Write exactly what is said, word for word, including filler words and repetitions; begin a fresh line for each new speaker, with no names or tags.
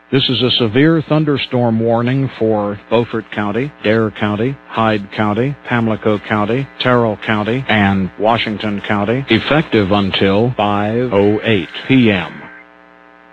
This is a severe thunderstorm warning for Beaufort County, Dare County, Hyde County, Pamlico County, Terrell County, and Washington County, effective until five oh eight p.m.